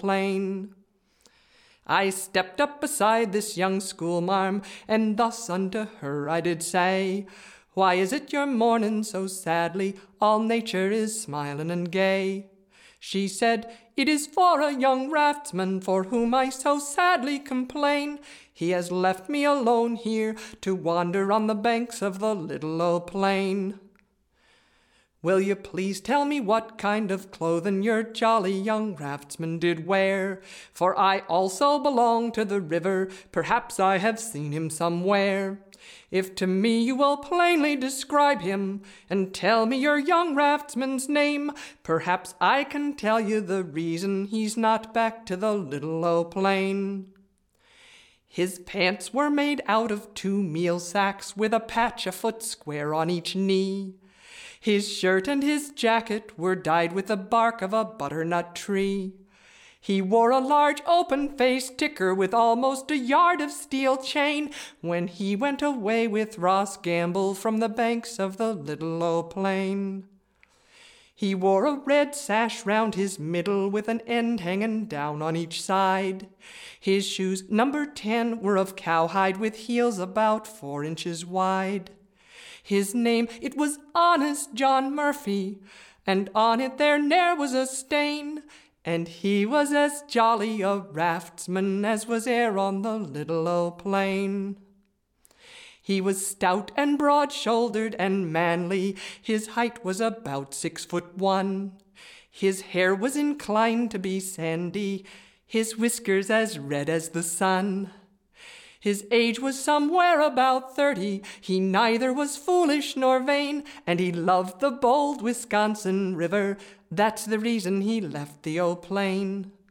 plain. I stepped up beside this young schoolmarm, and thus unto her I did say, Why is it you're mourning so sadly? All nature is smiling and gay. She said, It is for a young raftsman for whom I so sadly complain. He has left me alone here to wander on the banks of the little old plain. Will you please tell me what kind of clothing your jolly young raftsman did wear? For I also belong to the river, perhaps I have seen him somewhere. If to me you will plainly describe him, and tell me your young raftsman's name, perhaps I can tell you the reason he's not back to the little old plain. His pants were made out of 2 meal sacks, with a patch a foot square on each knee. His shirt and his jacket were dyed with the bark of a butternut tree. He wore a large open-faced ticker with almost a yard of steel chain when he went away with Ross Gamble from the banks of the little old plain. He wore a red sash round his middle with an end hanging down on each side. His shoes, number 10, were of cowhide with heels about 4 inches wide. His name, it was Honest John Murphy, and on it there ne'er was a stain, and he was as jolly a raftsman as was e'er on the little old plain. He was stout and broad-shouldered and manly, his height was about 6'1". His hair was inclined to be sandy, his whiskers as red as the sun. His age was somewhere about 30, he neither was foolish nor vain, and he loved the bold Wisconsin River, that's the reason he left the old plain.